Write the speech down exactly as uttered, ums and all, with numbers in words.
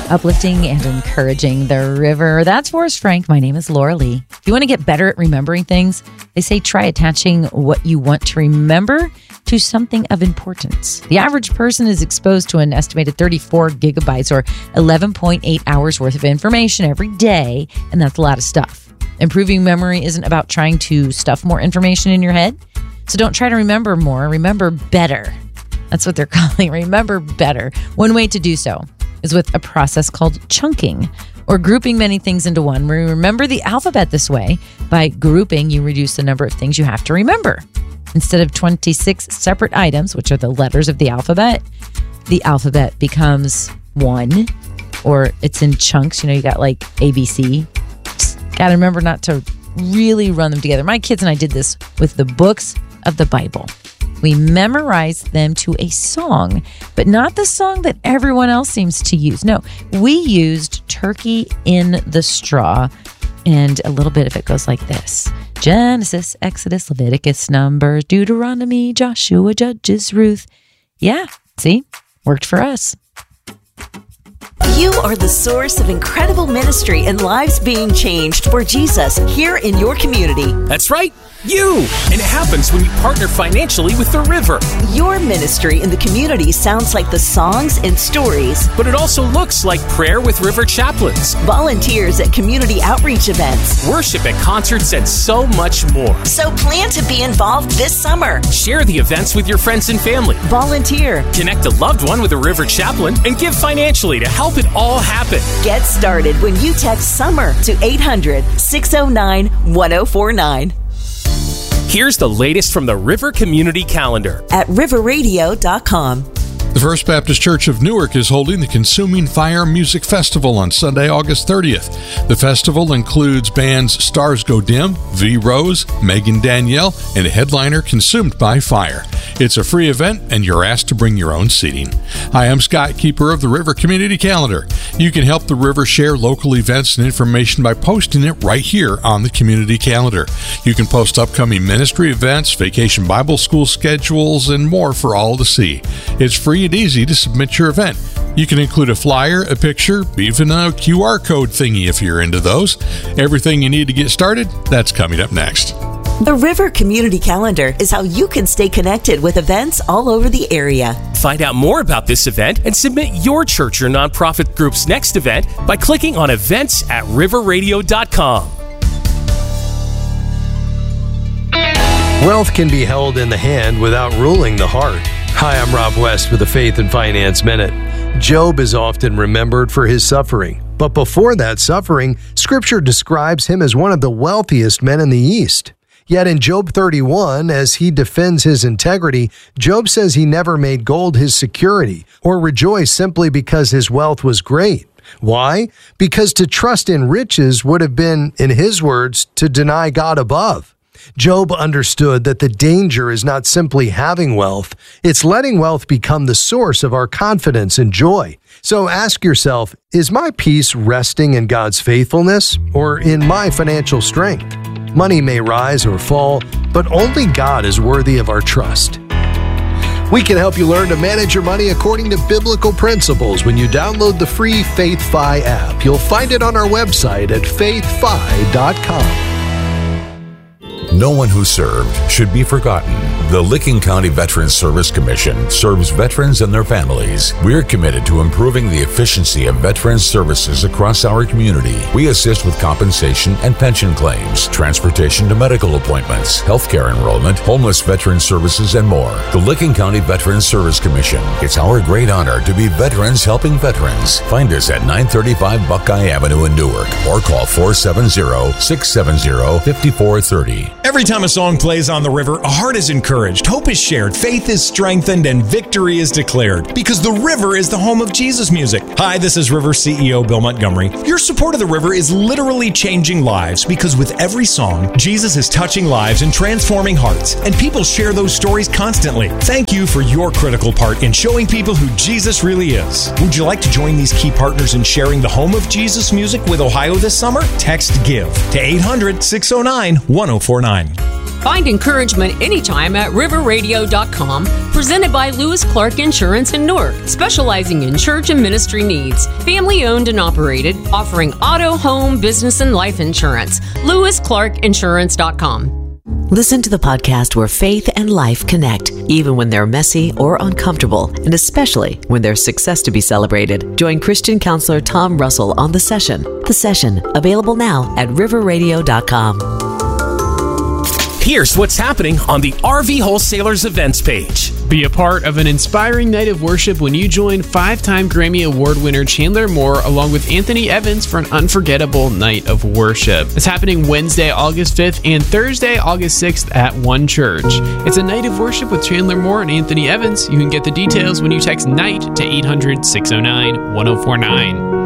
uplifting and encouraging the river. That's Forrest Frank. My name is Laura Lee. If you want to get better at remembering things, they say try attaching what you want to remember to something of importance. The average person is exposed to an estimated thirty-four gigabytes or eleven point eight hours worth of information every day, and that's a lot of stuff. Improving memory isn't about trying to stuff more information in your head, so don't try to remember more, remember better. That's what they're calling remember better. One way to do so is with a process called chunking, or grouping many things into one. We remember the alphabet this way. By grouping, you reduce the number of things you have to remember. Instead of twenty-six separate items, which are the letters of the alphabet, the alphabet becomes one, or it's in chunks. You know, you got like A B C. Just gotta remember not to really run them together. My kids and I did this with the books of the Bible. We memorized them to a song, but not the song that everyone else seems to use. No, we used Turkey in the Straw, and a little bit of it goes like this. Genesis, Exodus, Leviticus, Numbers, Deuteronomy, Joshua, Judges, Ruth. Yeah, see? Worked for us. You are the source of incredible ministry and lives being changed for Jesus here in your community. That's right, you! And it happens when you partner financially with the River. Your ministry in the community sounds like the songs and stories. But it also looks like prayer with River chaplains, volunteers at community outreach events, worship at concerts, and so much more. So plan to be involved this summer. Share the events with your friends and family. Volunteer. Connect a loved one with a River chaplain and give financially to help it all happen. Get started when you text SUMMER to eight hundred, six oh nine, one oh four nine. Here's the latest from the River Community Calendar at river radio dot com. The First Baptist Church of Newark is holding the Consuming Fire Music Festival on Sunday, August thirtieth. The festival includes bands Stars Go Dim, V. Rose, Megan Danielle, and a headliner Consumed by Fire. It's a free event, and you're asked to bring your own seating. Hi, I'm Scott, keeper of the River Community Calendar. You can help the River share local events and information by posting it right here on the Community Calendar. You can post upcoming ministry events, vacation Bible school schedules, and more for all to see. It's free and easy to submit your event. You can include a flyer, a picture, even a Q R code thingy if you're into those. Everything you need to get started, that's coming up next. The River Community Calendar is how you can stay connected with events all over the area. Find out more about this event and submit your church or nonprofit group's next event by clicking on events at river radio dot com. Wealth can be held in the hand without ruling the heart. Hi, I'm Rob West with the Faith and Finance Minute. Job is often remembered for his suffering, but before that suffering, Scripture describes him as one of the wealthiest men in the East. Yet in Job thirty-one, as he defends his integrity, Job says he never made gold his security or rejoiced simply because his wealth was great. Why? Because to trust in riches would have been, in his words, to deny God above. Job understood that the danger is not simply having wealth, it's letting wealth become the source of our confidence and joy. So ask yourself, is my peace resting in God's faithfulness or in my financial strength? Money may rise or fall, but only God is worthy of our trust. We can help you learn to manage your money according to biblical principles when you download the free FaithFi app. You'll find it on our website at faith fi dot com. No one who served should be forgotten. The Licking County Veterans Service Commission serves veterans and their families. We're committed to improving the efficiency of veterans services across our community. We assist with compensation and pension claims, transportation to medical appointments, healthcare enrollment, homeless veteran services, and more. The Licking County Veterans Service Commission. It's our great honor to be veterans helping veterans. Find us at nine thirty-five Buckeye Avenue in Newark or call four seven zero, six seven zero, five four three zero. Every time a song plays on the river, a heart is encouraged, hope is shared, faith is strengthened, and victory is declared. Because the river is the home of Jesus music. Hi, this is River C E O Bill Montgomery. Your support of the river is literally changing lives because with every song, Jesus is touching lives and transforming hearts. And people share those stories constantly. Thank you for your critical part in showing people who Jesus really is. Would you like to join these key partners in sharing the home of Jesus music with Ohio this summer? Text GIVE to eight hundred, six oh nine, one oh four nine. nine. Find encouragement anytime at river radio dot com. Presented by Lewis Clark Insurance in Newark, specializing in church and ministry needs. Family owned and operated, offering auto, home, business, and life insurance. lewis clark insurance dot com. Listen to the podcast where faith and life connect, even when they're messy or uncomfortable, and especially when there's success to be celebrated. Join Christian counselor Tom Russell on The Session. The Session, available now at river radio dot com. Here's what's happening on the R V Wholesalers events page. Be a part of an inspiring night of worship when you join five-time Grammy Award winner Chandler Moore along with Anthony Evans for an unforgettable night of worship. It's happening Wednesday, August fifth and Thursday, August sixth at One Church. It's a night of worship with Chandler Moore and Anthony Evans. You can get the details when you text NIGHT to eight hundred, six oh nine, one oh four nine.